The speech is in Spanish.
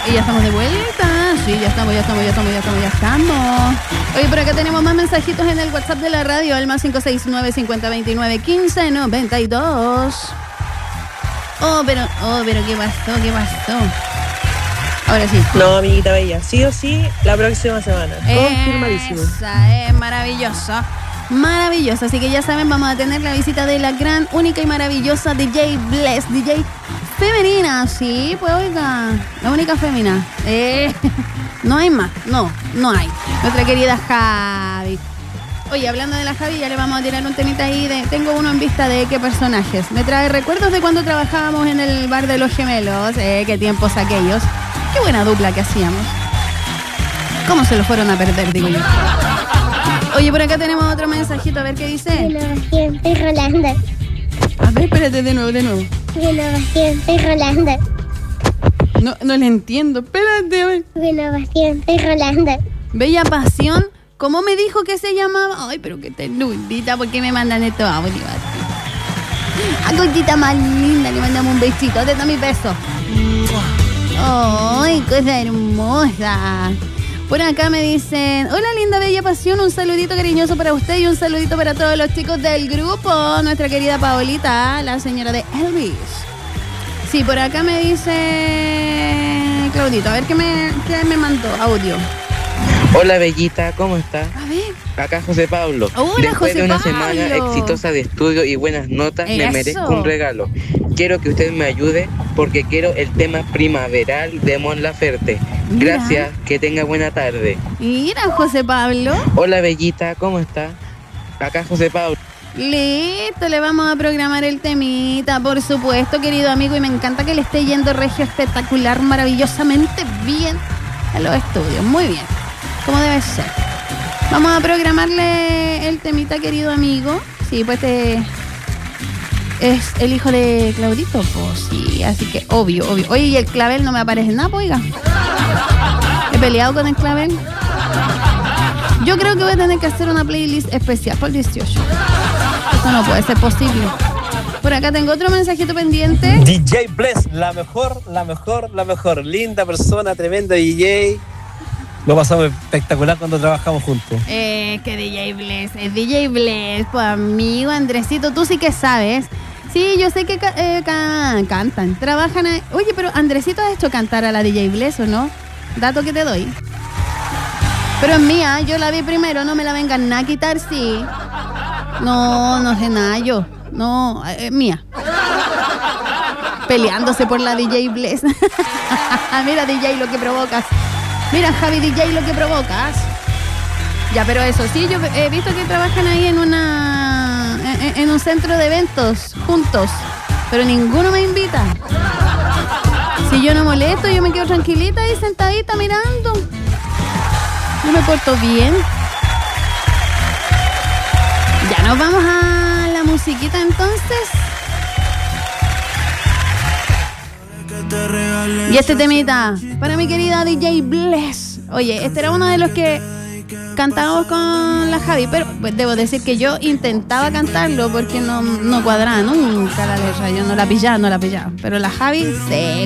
Y ya estamos de vuelta. Sí, ya estamos. Oye, por acá tenemos más mensajitos en el WhatsApp de la radio, el más 569-5029-1592. Oh, pero ¿qué pasó? Ahora sí. No, amiguita bella, sí o sí, la próxima semana. Confirmadísimo. Esa es maravillosa. Así que ya saben, vamos a tener la visita de la gran, única y maravillosa DJ Bless, DJ femenina, sí, pues oiga, la única femina. No hay más, no hay. Nuestra querida Javi. Oye, hablando de la Javi, ya le vamos a tirar un temita ahí tengo uno en vista de qué personajes. Me trae recuerdos de cuando trabajábamos en el bar de los gemelos, qué tiempos aquellos. Qué buena dupla que hacíamos. ¿Cómo se lo fueron a perder, digo yo? Oye, por acá tenemos otro mensajito, a ver qué dice. Estoy Rolando. A ver, espérate, de nuevo. Estoy Rolando. No le entiendo, espérate, a ver. Estoy Rolando. Bella Pasión, ¿cómo me dijo que se llamaba? Ay, pero qué ternurita, ¿por qué me mandan estos audios? A Conchita más linda, le mandamos un besito, te da mi beso. Ay, cosa hermosa. Por acá me dicen, hola linda bella pasión, un saludito cariñoso para usted y un saludito para todos los chicos del grupo. Nuestra querida Paolita, la señora de Elvis. Sí, por acá me dice Claudito, a ver qué me mandó audio. Hola bellita, ¿cómo está? A ver. Acá José Pablo. Hola, Después José de una Pablo. semana exitosa de estudio y buenas notas, me merezco un regalo. Quiero que usted me ayude porque quiero el tema primaveral de Mon Laferte. Gracias, que tenga buena tarde. Mira, José Pablo. Hola bellita, ¿cómo está? Acá José Pablo. Listo, le vamos a programar el temita, por supuesto, querido amigo, y me encanta que le esté yendo regio espectacular, maravillosamente bien a los estudios. Muy bien, como debe ser. Vamos a programarle el temita, querido amigo. Sí, pues es el hijo de Claudito, pues sí, así que obvio. Oye, y el clavel no me aparece nada, pues, oiga. He peleado con el clavel. Yo creo que voy a tener que hacer una playlist especial por el 18. Eso no puede ser posible. Por acá tengo otro mensajito pendiente. DJ Bless, la mejor. Linda persona, tremenda DJ. Lo pasamos espectacular cuando trabajamos juntos. Que DJ Bless, es DJ Bless, pues amigo Andresito, tú sí que sabes. Sí, yo sé que cantan, trabajan. Oye, pero Andresito ha hecho cantar a la DJ Bless, ¿o no? Dato que te doy. Pero es mía, yo la vi primero, no me la vengan a quitar, sí. No sé nada, yo. No, es mía. Peleándose por la DJ Bless. Mira, DJ, lo que provocas. Mira, Javi, DJ, lo que provocas. Ya, pero eso sí, yo he visto que trabajan ahí en un centro de eventos juntos, pero ninguno me invita. Si yo no molesto, yo me quedo tranquilita ahí sentadita mirando. Yo me porto bien. Ya nos vamos a la musiquita entonces. Y este temita para mi querida DJ Bless. Oye, este era uno de los que cantábamos con la Javi, pero pues, debo decir que yo intentaba cantarlo porque no cuadraba nunca la letra. Yo no la pillaba. Pero la Javi se